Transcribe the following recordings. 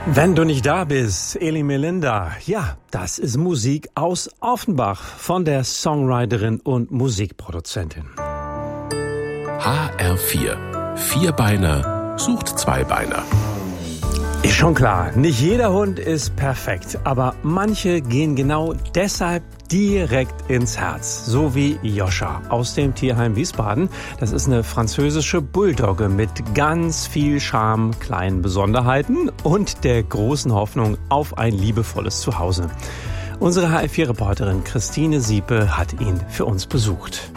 Wenn du nicht da bist, Eli Melinda, ja, das ist Musik aus Offenbach von der Songwriterin und Musikproduzentin. HR4. Vierbeiner sucht Zweibeiner. Ist schon klar, nicht jeder Hund ist perfekt, aber manche gehen genau deshalb direkt ins Herz. So wie Joscha aus dem Tierheim Wiesbaden. Das ist eine französische Bulldogge mit ganz viel Charme, kleinen Besonderheiten und der großen Hoffnung auf ein liebevolles Zuhause. Unsere HR4-Reporterin Christine Siepe hat ihn für uns besucht.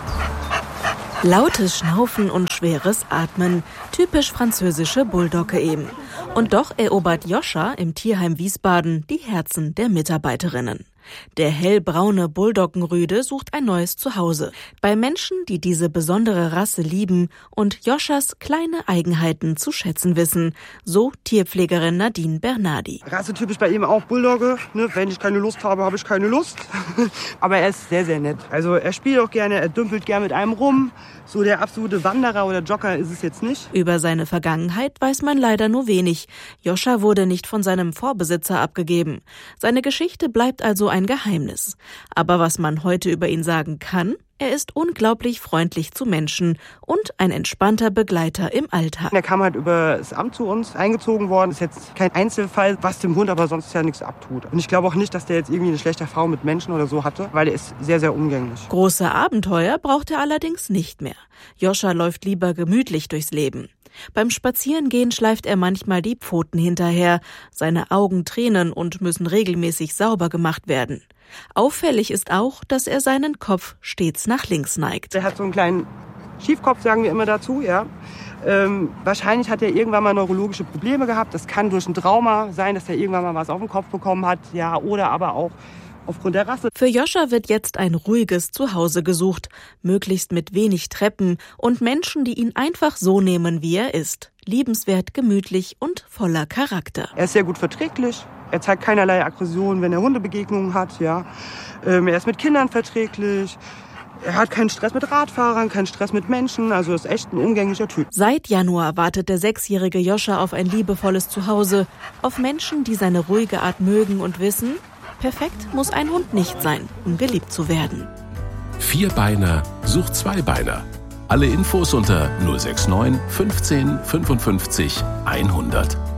Lautes Schnaufen und schweres Atmen, typisch französische Bulldogge eben. Und doch erobert Joscha im Tierheim Wiesbaden die Herzen der Mitarbeiterinnen. Der hellbraune Bulldoggenrüde sucht ein neues Zuhause. Bei Menschen, die diese besondere Rasse lieben und Joschas kleine Eigenheiten zu schätzen wissen. So Tierpflegerin Nadine Bernardi. Rassetypisch bei ihm auch Bulldogge. Ne? Wenn ich keine Lust habe, habe ich keine Lust. Aber er ist sehr, sehr nett. Also er spielt auch gerne, er dümpelt gerne mit einem rum. So der absolute Wanderer oder Jogger ist es jetzt nicht. Über seine Vergangenheit weiß man leider nur wenig. Joscha wurde nicht von seinem Vorbesitzer abgegeben. Seine Geschichte bleibt also ein Geheimnis. Aber was man heute über ihn sagen kann, er ist unglaublich freundlich zu Menschen und ein entspannter Begleiter im Alltag. Er kam halt über das Amt zu uns eingezogen worden. Ist jetzt kein Einzelfall, was dem Hund aber sonst ja nichts abtut. Und ich glaube auch nicht, dass der jetzt irgendwie eine schlechte Erfahrung mit Menschen oder so hatte, weil er ist sehr, sehr umgänglich. Große Abenteuer braucht er allerdings nicht mehr. Joscha läuft lieber gemütlich durchs Leben. Beim Spazierengehen schleift er manchmal die Pfoten hinterher. Seine Augen tränen und müssen regelmäßig sauber gemacht werden. Auffällig ist auch, dass er seinen Kopf stets nach links neigt. Er hat so einen kleinen Schiefkopf, sagen wir immer dazu, ja. Wahrscheinlich hat er irgendwann mal neurologische Probleme gehabt. Das kann durch ein Trauma sein, dass er irgendwann mal was auf den Kopf bekommen hat, ja, oder aber auch aufgrund der Rasse. Für Joscha wird jetzt ein ruhiges Zuhause gesucht, möglichst mit wenig Treppen und Menschen, die ihn einfach so nehmen, wie er ist. Liebenswert, gemütlich und voller Charakter. Er ist sehr gut verträglich. Er zeigt keinerlei Aggression, wenn er Hundebegegnungen hat. Ja. Er ist mit Kindern verträglich. Er hat keinen Stress mit Radfahrern, keinen Stress mit Menschen. Also ist echt ein umgänglicher Typ. Seit Januar wartet der 6-jährige Joscha auf ein liebevolles Zuhause. Auf Menschen, die seine ruhige Art mögen und wissen, perfekt muss ein Hund nicht sein, um geliebt zu werden. Vierbeiner sucht Zweibeiner. Alle Infos unter 069 15 55 100.